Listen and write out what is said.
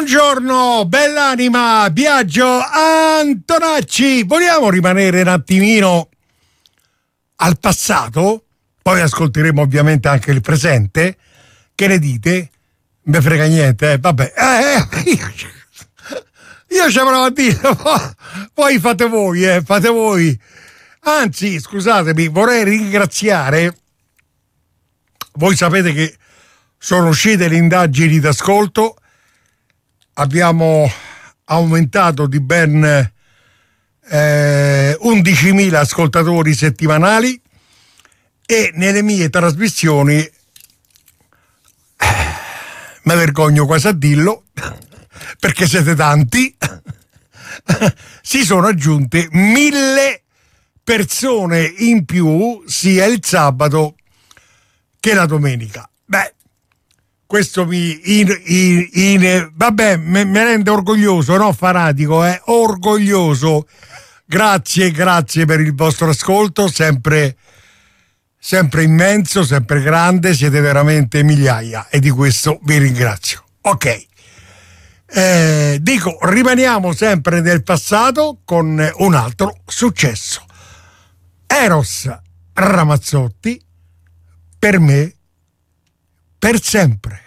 Buongiorno, bell'anima, Biagio Antonacci. Vogliamo rimanere un attimino al passato? Poi ascolteremo ovviamente anche il presente. Che ne dite? Me frega niente, vabbè. Io ci avrò a dire, poi fate voi. Anzi, scusatemi, vorrei ringraziare. Voi sapete che sono uscite le indagini d'ascolto. Abbiamo aumentato di ben 11.000 ascoltatori settimanali e nelle mie trasmissioni, mi vergogno quasi a dirlo, perché siete tanti, si sono aggiunte 1.000 persone in più sia il sabato che la domenica. Beh, questo mi rende orgoglioso, no? Fanatico, orgoglioso. Grazie per il vostro ascolto, sempre immenso, sempre grande, siete veramente migliaia e di questo vi ringrazio. Ok, rimaniamo sempre nel passato con un altro successo. Eros Ramazzotti, per me, per sempre.